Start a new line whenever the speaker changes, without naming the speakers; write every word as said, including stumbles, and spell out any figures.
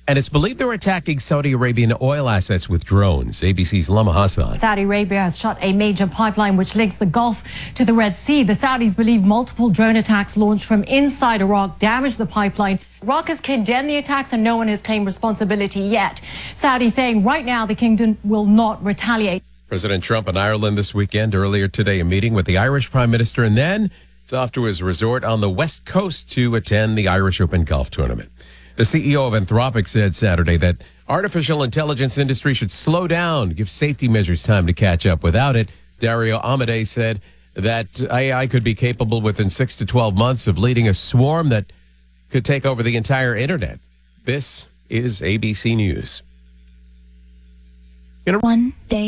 And it's believed they're attacking Saudi Arabian oil assets with drones. A B C's Lama Hassan.
Saudi Arabia has shut a major pipeline which links the Gulf to the Red Sea. The Saudis believe multiple drone attacks launched from inside Iraq damaged the pipeline. Iraq has condemned the attacks and no one has claimed responsibility yet. Saudi saying right now the kingdom will not retaliate.
President Trump in Ireland this weekend. Earlier today, a meeting with the Irish Prime Minister, and then it's off to his resort on the West Coast to attend the Irish Open Golf Tournament. The C E O of Anthropic said Saturday that artificial intelligence industry should slow down, give safety measures time to catch up. Without it, Dario Amodei said that A I could be capable within six to twelve months of leading a swarm that could take over the entire internet. This is A B C News.
One day.